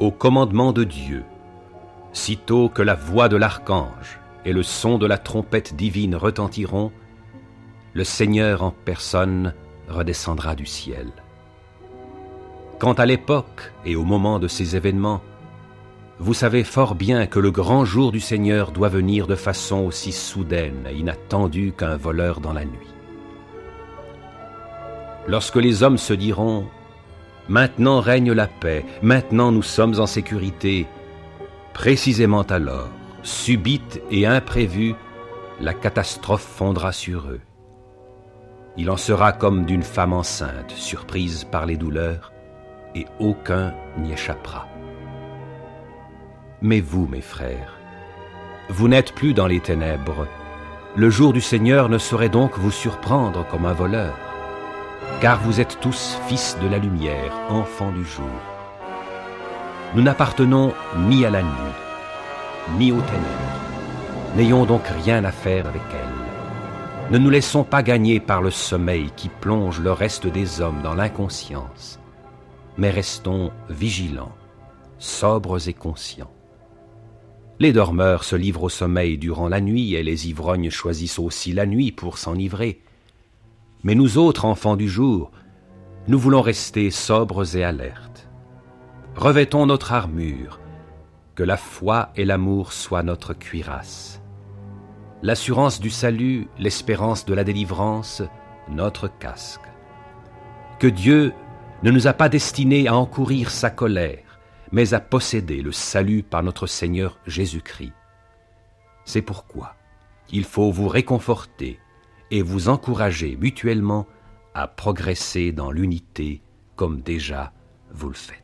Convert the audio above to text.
au commandement de Dieu, sitôt que la voix de l'archange et le son de la trompette divine retentiront, le Seigneur en personne redescendra du ciel. Quant à l'époque et au moment de ces événements, vous savez fort bien que le grand jour du Seigneur doit venir de façon aussi soudaine et inattendue qu'un voleur dans la nuit. Lorsque les hommes se diront « Maintenant règne la paix, maintenant nous sommes en sécurité », précisément alors, subite et imprévue, la catastrophe fondra sur eux. Il en sera comme d'une femme enceinte, surprise par les douleurs, et aucun n'y échappera. Mais vous, mes frères, vous n'êtes plus dans les ténèbres. Le jour du Seigneur ne saurait donc vous surprendre comme un voleur, car vous êtes tous fils de la lumière, enfants du jour. Nous n'appartenons ni à la nuit, ni aux ténèbres. N'ayons donc rien à faire avec elles. Ne nous laissons pas gagner par le sommeil qui plonge le reste des hommes dans l'inconscience, mais restons vigilants, sobres et conscients. Les dormeurs se livrent au sommeil durant la nuit et les ivrognes choisissent aussi la nuit pour s'enivrer. Mais nous autres, enfants du jour, nous voulons rester sobres et alertes. Revêtons notre armure, que la foi et l'amour soient notre cuirasse. L'assurance du salut, l'espérance de la délivrance, notre casque. Que Dieu ne nous a pas destinés à encourir sa colère, mais à posséder le salut par notre Seigneur Jésus-Christ. C'est pourquoi il faut vous réconforter et vous encourager mutuellement à progresser dans l'unité comme déjà vous le faites.